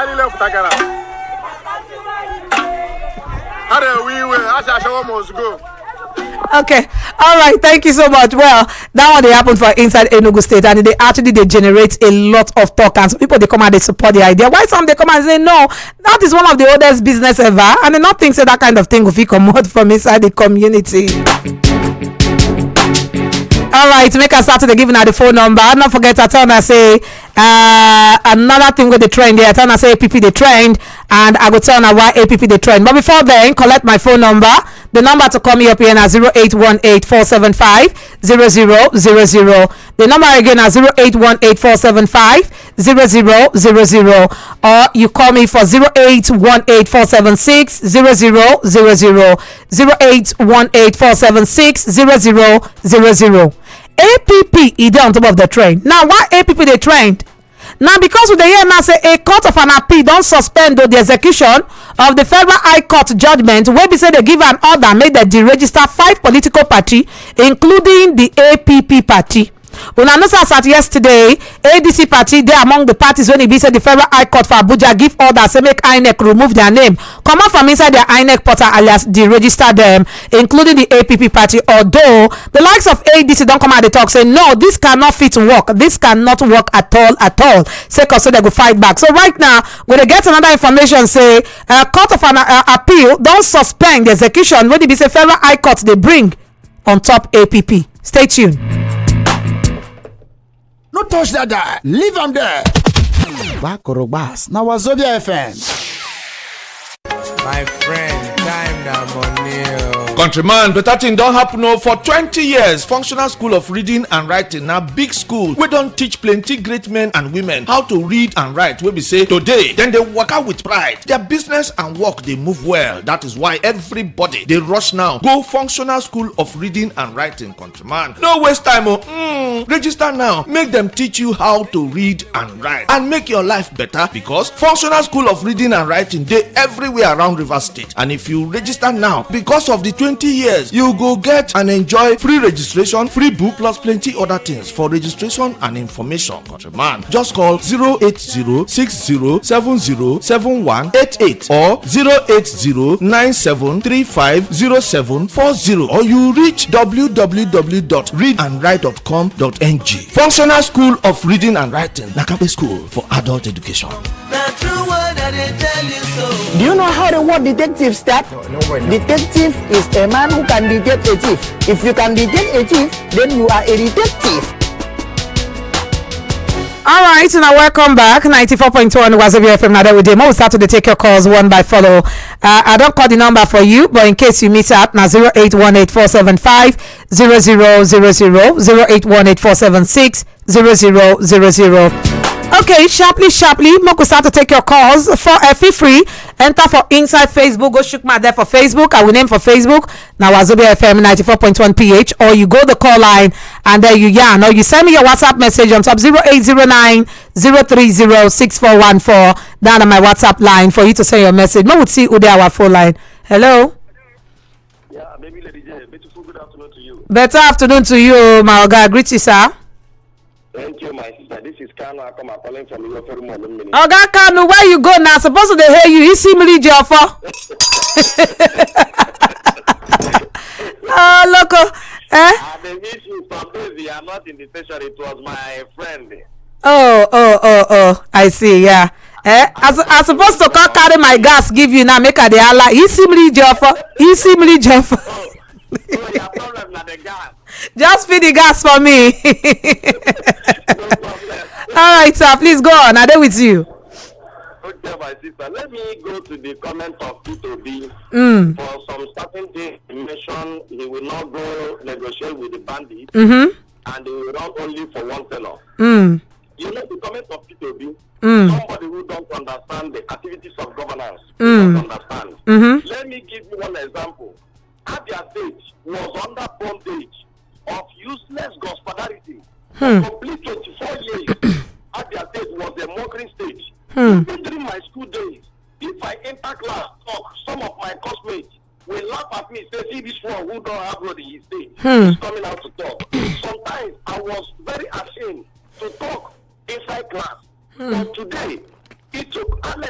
Ari left Takara. Ari we Asha almost go. Okay, all right, thank you so much. Well, that one they happen for inside Enugu State, and they generate a lot of talk, and some people they come and they support the idea. Why some they come and say no, that is one of the oldest business ever, and they not think say that kind of thing will be come out from inside the community. All right, make us start to the giving out the phone number. Don't forget to turn and say another thing with the trend there. Turn and say APP the trend, and I will turn and why APP the trend. But before then, collect my phone number. The number to call me up here now 0818-475-0000. The number again is 0818-475-0000. Or you call me for 0818-476-0000. 0818-476-0000. APP is on top of the trend. Now, why APP the trend? Now, because with the year now say a court of an appeal don't suspend the execution of the federal high court judgment wey be say they give an order make dem deregister 5 political party including the APP party. Una know as at yesterday ADC party dey among the parties when e be say the federal high court for Abuja give order say make INEC remove their name comot from inside their INEC portal alias deregister them, including the APP party. Although the likes of ADC don come out dey talk say no, this cannot work at all sake of say they go fight back. So right now we dey get another information say court of an appeal don suspend the execution wey be say federal high court dey bring on top APP. Stay tuned. No touch that guy. Leave him there. Bakorobas. Now Wazobia FM. My friend, time na money. Countryman, better thing don happen for 20 years. Functional School of Reading and Writing na big school wey don teach plenty great men and women how to read and write. Wey be say today dem dey waka with pride. Their business and work dey move well. That is why everybody dey rush now go Functional School of Reading and Writing. Countryman, no waste time register now make dem teach you how to read and write and make your life better, because Functional School of Reading and Writing dey everywhere around Rivers State. And if you register now, because of the 20 years, you go get and enjoy free registration, free book, plus plenty other things. For registration and information, countryman, just call 08060707188 or 08097350740, or you reach www.readandwrite.com.ng. Functional School of Reading and Writing, Nakabe School for Adult Education. Do you know how the word detective starts? Detective is a man who can detect a thief. If you can detect a thief, then you are a detective. All right, now welcome back. 94.1 Wazobia FM. Now that we we'll start to take your calls one by follow. I don't call the number for you, but in case you miss out, now 0818-475-0000, 0818-476-0000. Okay, sharply, Moko start to take your calls. For feel free, enter for inside Facebook. Go shoot my there for Facebook. I will name for Facebook now Wazobia FM 94.1 PH, or you go the call line and then you yarn, or you send me your WhatsApp message on top 0809-030-6414 down on my WhatsApp line for you to send your message. No, would see who our phone line. Hello. Yeah, baby Lady J. Beautiful good afternoon to you. Better afternoon to you, my Oga. Greet you, sir. Thank you, my sister. This is Kano. I'm calling from your very morning. Oga Kano, where you go now? Supposed to hear you. You see me, Joffa. Oh, loco. The issue from this, I'm not in the station. It was my friend. Oh. I see. Yeah. I supposed to come carry my gas, give you now. Make a de Allah. You see me, Joffa. Oh, your problem not the gas. Just feed the gas for me. No problem. All right, sir. Please go on. I'm there with you. Okay, my sister. Let me go to the comment of P2B. For some certain things, he mentioned he will not go negotiate with the bandits, and he will run only for one tenor. You know the comment of P2B. Somebody who don't understand the activities of governance don't understand. Let me give you one example. Abia State was under bondage of useless gospodarity for complete 24 years. Abia State was a mockery state. Even during my school days, if I enter class talk, some of my classmates will laugh at me, say, see this one who don't have road in his state. He's coming out to talk. Sometimes I was very ashamed to talk inside class. But today, it took